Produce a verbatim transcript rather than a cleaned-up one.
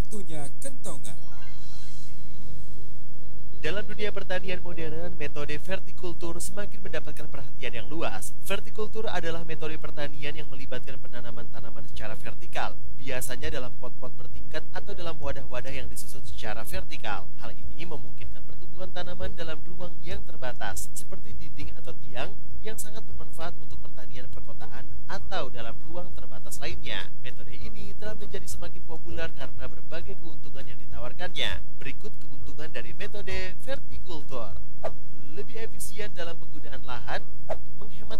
Waktunya kentongan. Dalam dunia pertanian modern, metode vertikultur semakin mendapatkan perhatian yang luas. Vertikultur adalah metode pertanian yang melibatkan penanaman tanaman secara vertikal, biasanya dalam pot-pot bertingkat atau dalam wadah-wadah yang disusun secara vertikal. Hal ini memungkinkan pertumbuhan tanaman dalam ruang yang terbatas, seperti dinding atau tiang, yang sangat bermanfaat untuk pertanian perkotaan atau dalam ruang terbatas lainnya. Metode ini telah menjadi semakin populer karena berbagai keuntungan yang ditawarkannya. Berikut keuntungan dari metode vertikultur. Lebih efisien dalam penggunaan lahan, menghemat